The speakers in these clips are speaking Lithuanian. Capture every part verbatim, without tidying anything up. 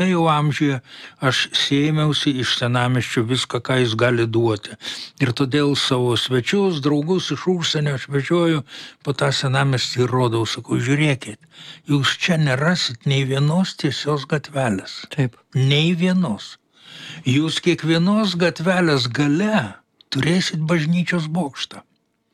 jau amžiuje aš sėmiausi iš senamiesčio viską, ką jis gali duoti. Ir todėl savo svečius, draugus iš užsienio aš vežioju po tą senamiestį ir rodau, sakau, žiūrėkit, jūs čia nerasit nei vienos tiesios gatvelės. Taip. Nei vienos. Jūs kiekvienos gatvelės gale turėsit bažnyčios bokštą.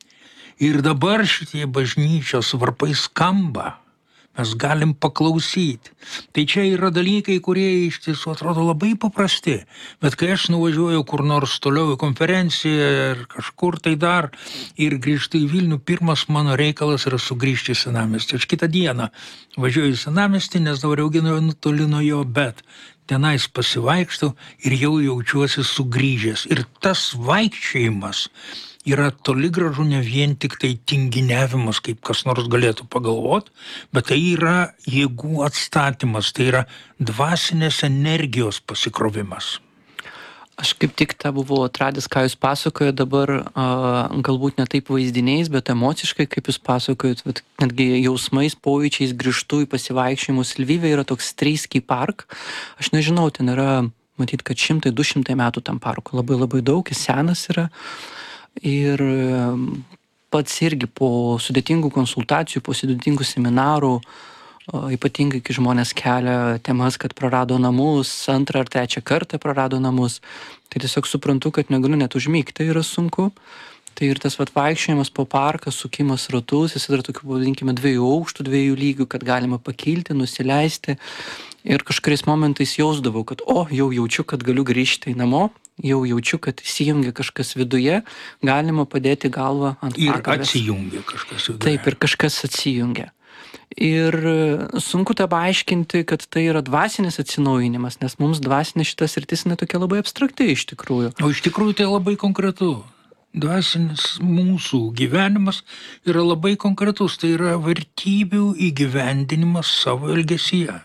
Ir dabar šitie bažnyčios varpai skamba. Mes galim paklausyti. Tai čia yra dalykai, kurie iš tiesų atrodo labai paprasti. Bet kai aš nuvažiuoju kur nors toliau į konferenciją ir kažkur tai dar ir grįžtu į Vilnių, pirmas mano reikalas yra sugrįžti į senamiestį. Aš kitą dieną važiuoju į senamiestį, nes dabar jau gyvenu toli nuo jo, bet tenais pasivaikštau ir jau jaučiuosi sugrįžęs. Ir tas vaikščiojimas yra toli gražu ne vien tik tai tinginiavimas, kaip kas nors galėtų pagalvoti, bet tai yra jėgų atstatymas, tai yra dvasinės energijos pasikrovimas. Aš kaip tik tą buvau atradęs, ką jūs pasakojate dabar, a, galbūt ne taip vaizdiniais, bet emociškai, kaip jūs pasakojat, bet netgi jausmais, pojūčiais grįžtu į pasivaikščiojimus. Lvive yra toks Streiskiai park. Aš nežinau, ten yra, matyt, kad šimtai, du šimtai metų tam parku. Labai labai daug, jis senas yra. Ir pats irgi po sudėtingų konsultacijų, po sudėtingų seminarų, ypatingai kai žmonės kelia temas, kad prarado namus, antrą ar trečią kartą prarado namus, tai tiesiog suprantu, kad negaliu net užmygti, tai yra sunku. Tai ir tas vat vaikščiojimas po parką, sukimas ratus, jis yra tokių, pavadinkime, dviejų aukštų, dviejų lygių, kad galima pakilti, nusileisti. Ir kažkuriais momentais jausdavau, kad o, jau jaučiu, kad galiu grįžti į namo, jau jaučiu, kad įsijungia kažkas viduje, galima padėti galvą ant ir pagalvės. Ir atsijungia kažkas viduje. Taip, ir kažkas atsijungia. Ir sunku tą paaiškinti, kad tai yra dvasinis atsinaujinimas, nes mums dvasinė šitas sritis netokia labai abstrakti iš tikrųjų. O iš tikrųjų tai labai konkretu. Dvasinis mūsų gyvenimas yra labai konkretus, tai yra vertybių įgyvendinimas savo elgesyje.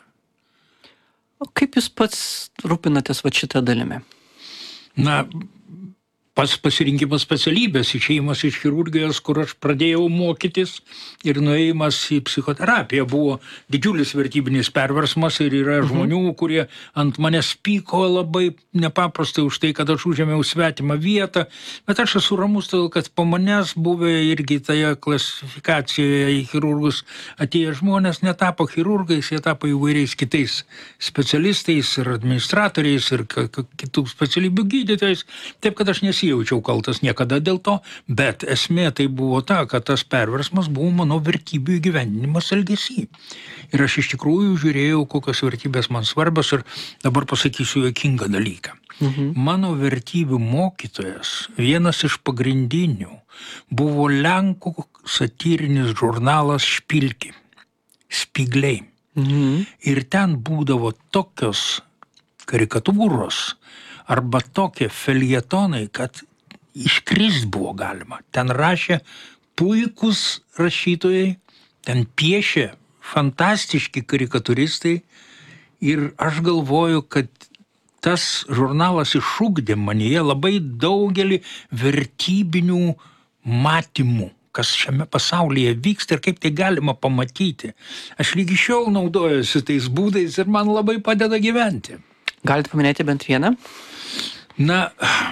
O kaip jūs pats rūpinatės va šitą dalimi? Na, pats pasirinkimas specialybės, išėjimas iš chirurgijos, kur aš pradėjau mokytis, ir nuėjimas į psichoterapiją buvo didžiulis vertybinis perversmas ir yra žmonių, kurie ant manęs pyko labai nepaprastai už tai, kad aš užėmiau svetimą vietą, bet aš esu ramus, todėl kad po manęs buvę irgi toje klasifikacijoje į chirurgus atėję žmonės netapo chirurgais, jie tapo įvairiais kitais specialistais ir administratoriais ir kitų specialybių gydytojais, taip kad aš nesi jaučiau kaltas niekada dėl to, bet esmė tai buvo ta, kad tas perversmas buvo mano vertybių įgyvendinimas elgesy. Ir aš iš tikrųjų žiūrėjau, kokios vertybės man svarbios ir dabar pasakysiu juokingą dalyką. Mhm. Mano vertybių mokytojas, vienas iš pagrindinių, buvo Lenkų satyrinis žurnalas Špilki, Spygliai. Mhm. Ir ten būdavo tokios karikatūros, arba tokie feljetonai, kad iškrist buvo galima. Ten rašė puikus rašytojai, ten piešė fantastiški karikatūristai ir aš galvoju, kad tas žurnalas išugdė manyje labai daugelį vertybinių matymų, kas šiame pasaulyje vyksta ir kaip tai galima pamatyti. Aš lygi šiol naudojuosi tais būdais ir man labai padeda gyventi. Galite paminėti bent vieną? Na,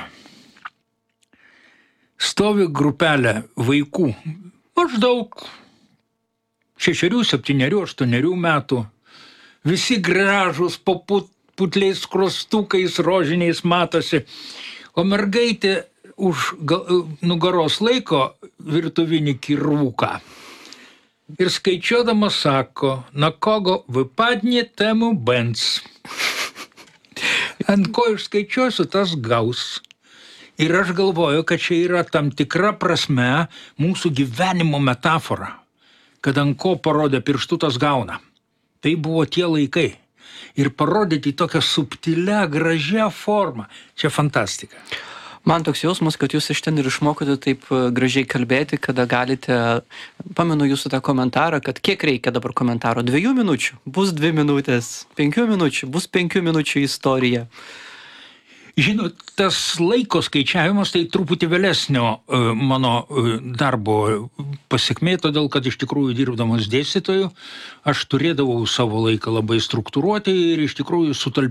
stovi grupelė vaikų, maždaug šešerių, septynerių, aštuonerių metų, visi gražūs po put, putliais krostukais rožiniais matosi, o mergaitė už gal, nugaros laiko virtuvinį kirvuką. Ir skaičiuodama sako, na kogo vypadnie temu bens. Ant ko išskaičiuosiu, tas gaus. Ir aš galvoju, kad čia yra tam tikra prasme mūsų gyvenimo metafora, kad ant ko parodė pirštu, tas gauna. Tai buvo tie laikai. Ir parodyti tokią subtilę, gražią formą. Čia fantastika. Man toks jausmas, kad jūs iš ten ir išmokote taip gražiai kalbėti, kada galite, pamenu jūsų tą komentarą, kad kiek reikia dabar komentaro, dviejų minučių, bus dvi minutės, penkių minučių, bus penkių minučių istorija. Žinot, tas laiko skaičiavimas tai truputį vėlesnio e, mano e, darbo pasekmė, todėl kad iš tikrųjų dirbdamas dėstytoju, aš turėdavau savo laiką labai struktūruoti ir iš tikrųjų sutalpinti